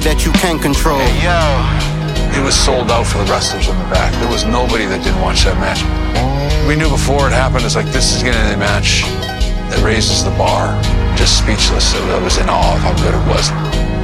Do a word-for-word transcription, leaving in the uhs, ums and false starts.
that you can control. Hey, yo. It was sold out for the wrestlers in the back. There was nobody that didn't watch that match. We knew before it happened, it's like, this is getting a match that raises the bar. Just speechless. I was in awe of how good it was.